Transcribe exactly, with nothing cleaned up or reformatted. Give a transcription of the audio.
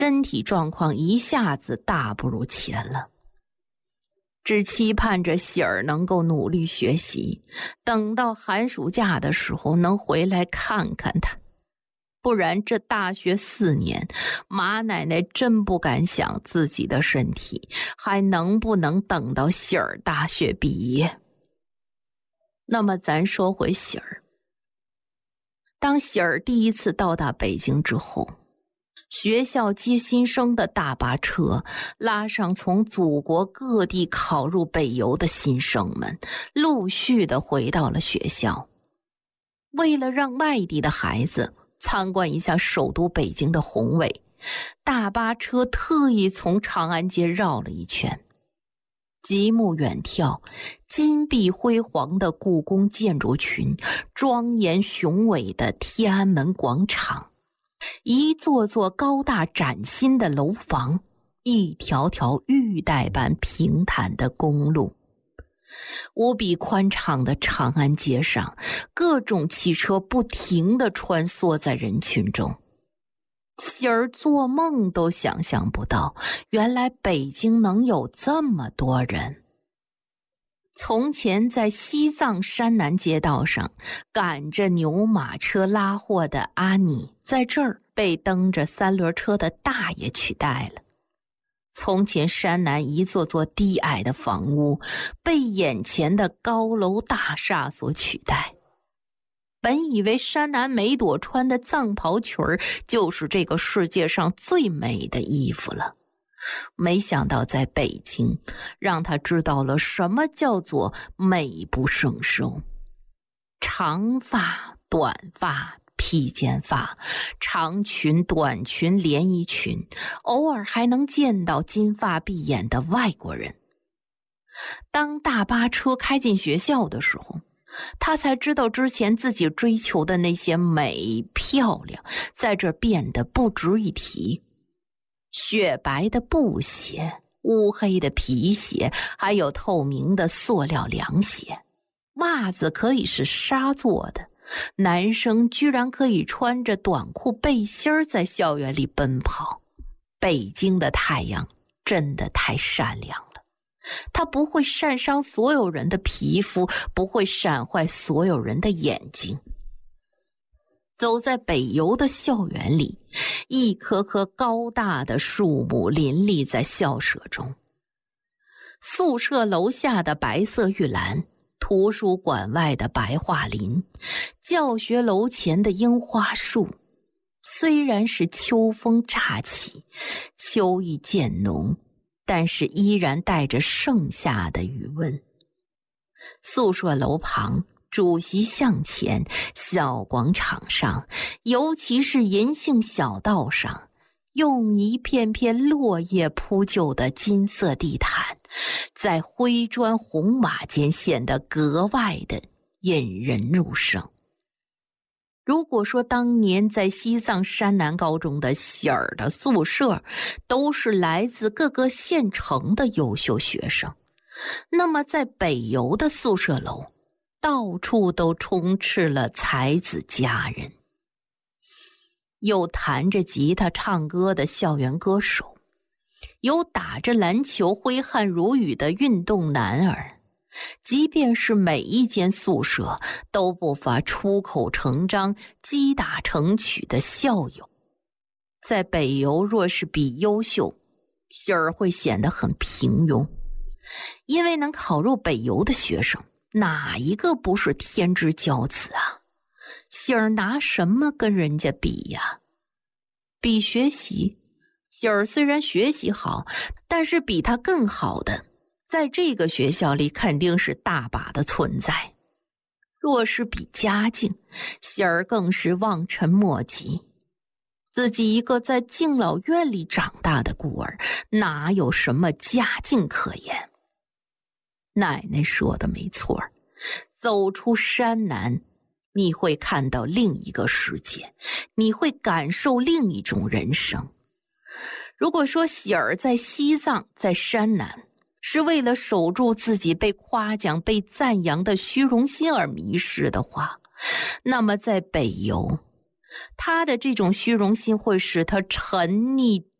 身体状况一下子大不如前了。只期盼着喜儿能够努力学习，等到寒暑假的时候能回来看看他。不然这大学四年，马奶奶真不敢想自己的身体还能不能等到喜儿大学毕业。那么咱说回喜儿，当喜儿第一次到达北京之后，学校接新生的大巴车拉上从祖国各地考入北邮的新生们，陆续的回到了学校。为了让外地的孩子参观一下首都北京的宏伟，大巴车特意从长安街绕了一圈。极目远眺，金碧辉煌的故宫建筑群，庄严雄伟的天安门广场，一座座高大崭新的楼房，一条条玉带般平坦的公路，无比宽敞的长安街上，各种汽车不停地穿梭在人群中。喜儿做梦都想象不到，原来北京能有这么多人。从前在西藏山南街道上赶着牛马车拉货的阿妮，在这儿被蹬着三轮车的大爷取代了。从前山南一座座低矮的房屋被眼前的高楼大厦所取代。本以为山南每朵穿的藏袍裙儿就是这个世界上最美的衣服了，没想到在北京让他知道了什么叫做美不胜收。长发、短发、披肩发，长裙、短裙、连衣裙，偶尔还能见到金发碧眼的外国人。当大巴车开进学校的时候，他才知道之前自己追求的那些美漂亮，在这变得不值一提。雪白的布鞋，乌黑的皮鞋，还有透明的塑料凉鞋，袜子可以是纱做的，男生居然可以穿着短裤背心在校园里奔跑。北京的太阳真的太善良了，它不会晒伤所有人的皮肤，不会闪坏所有人的眼睛。走在北邮的校园里，一棵棵高大的树木林立在校舍中。宿舍楼下的白色玉兰，图书馆外的白桦林，教学楼前的樱花树，虽然是秋风乍起，秋意渐浓，但是依然带着盛夏的余温。宿舍楼旁，主席巷前，小广场上，尤其是银杏小道上，用一片片落叶铺就的金色地毯，在灰砖红瓦间显得格外的引人入胜。如果说当年在西藏山南高中的喜儿的宿舍都是来自各个县城的优秀学生，那么在北邮的宿舍楼到处都充斥了才子佳人。有弹着吉他唱歌的校园歌手，有打着篮球挥汗如雨的运动男儿，即便是每一间宿舍都不乏出口成章击打成曲的校友。在北邮若是比优秀，喜儿会显得很平庸，因为能考入北邮的学生哪一个不是天之骄子啊？喜儿拿什么跟人家比呀？比学习，喜儿虽然学习好，但是比他更好的在这个学校里肯定是大把的存在。若是比家境，喜儿更是望尘莫及。自己一个在敬老院里长大的孤儿，哪有什么家境可言？奶奶说的没错，走出山南，你会看到另一个世界，你会感受另一种人生。如果说喜儿在西藏，在山南，是为了守住自己被夸奖、被赞扬的虚荣心而迷失的话，那么在北邮，他的这种虚荣心会使他沉溺